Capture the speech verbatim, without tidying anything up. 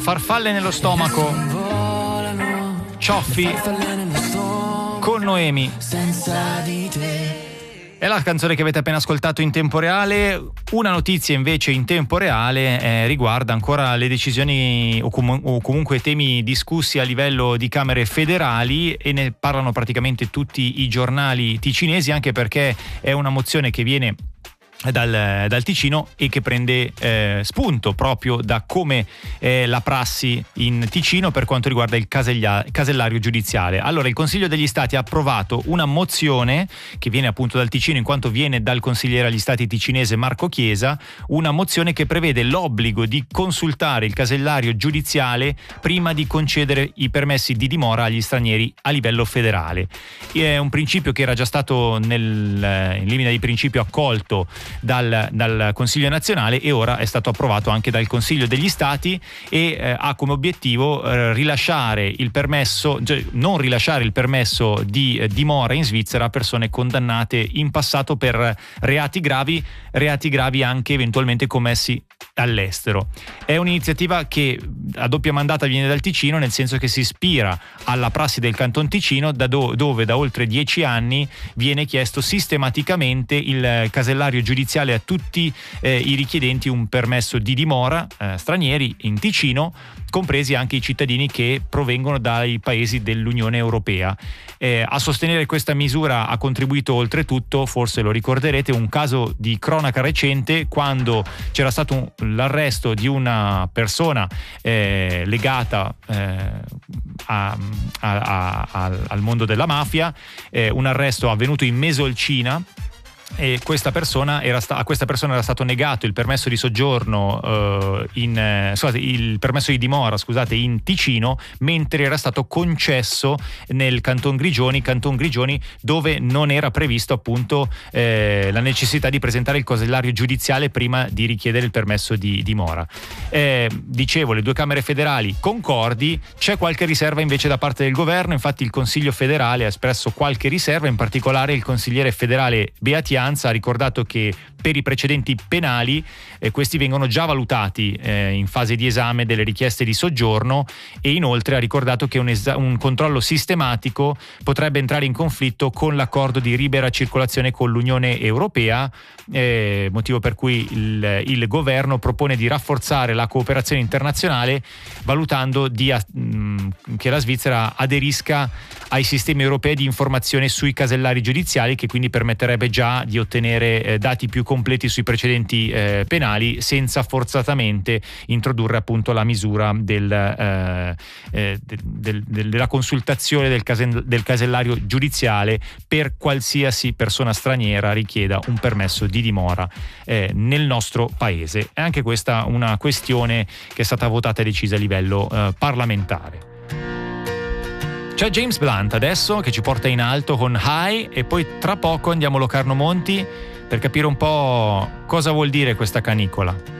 Farfalle nello stomaco, Cioffi con Noemi. È la canzone che avete appena ascoltato in tempo reale. Una notizia invece in tempo reale eh, riguarda ancora le decisioni o, com- o comunque temi discussi a livello di Camere federali, e ne parlano praticamente tutti i giornali ticinesi, anche perché è una mozione che viene Dal, dal Ticino e che prende eh, spunto proprio da come è la prassi in Ticino per quanto riguarda il caseglia, casellario giudiziale. Allora, il Consiglio degli Stati ha approvato una mozione che viene appunto dal Ticino, in quanto viene dal consigliere agli Stati ticinese Marco Chiesa, una mozione che prevede l'obbligo di consultare il casellario giudiziale prima di concedere i permessi di dimora agli stranieri a livello federale. È un principio che era già stato nel, in linea di principio accolto Dal, dal Consiglio nazionale e ora è stato approvato anche dal Consiglio degli Stati, e eh, ha come obiettivo eh, rilasciare il permesso, cioè non rilasciare il permesso di eh, dimora in Svizzera a persone condannate in passato per reati gravi, reati gravi anche eventualmente commessi all'estero. È un'iniziativa che a doppia mandata viene dal Ticino, nel senso che si ispira alla prassi del Canton Ticino, da do, dove da oltre dieci anni viene chiesto sistematicamente il casellario giudiziale a tutti eh, i richiedenti un permesso di dimora eh, stranieri in Ticino, compresi anche i cittadini che provengono dai paesi dell'Unione Europea. Eh, a sostenere questa misura ha contribuito oltretutto, forse lo ricorderete, un caso di cronaca recente, quando c'era stato un, l'arresto di una persona eh, legata eh, a, a, a, al mondo della mafia, eh, un arresto avvenuto in Mesolcina. E questa persona era sta- a questa persona era stato negato il permesso di soggiorno eh, in eh, scusate, il permesso di dimora scusate in Ticino, mentre era stato concesso nel Canton Grigioni, Canton Grigioni dove non era previsto appunto eh, la necessità di presentare il casellario giudiziale prima di richiedere il permesso di dimora. Eh, dicevo, le due Camere federali concordi, c'è qualche riserva invece da parte del governo. Infatti il Consiglio federale ha espresso qualche riserva, in particolare il consigliere federale Beatianza ha ricordato che per i precedenti penali eh, questi vengono già valutati eh, in fase di esame delle richieste di soggiorno, e inoltre ha ricordato che un, esa- un controllo sistematico potrebbe entrare in conflitto con l'accordo di libera circolazione con l'Unione Europea, eh, motivo per cui il, il governo propone di rafforzare la cooperazione internazionale, valutando di, mh, che la Svizzera aderisca ai sistemi europei di informazione sui casellari giudiziali, che quindi permetterebbe già di ottenere eh, dati più completi sui precedenti eh, penali, senza forzatamente introdurre appunto la misura del, eh, eh, del, del, della consultazione del, casen, del casellario giudiziale per qualsiasi persona straniera richieda un permesso di dimora eh, nel nostro paese. È anche questa una questione che è stata votata e decisa a livello eh, parlamentare. C'è James Blunt adesso che ci porta in alto con High, e poi tra poco andiamo a Locarno Monti per capire un po' cosa vuol dire questa canicola.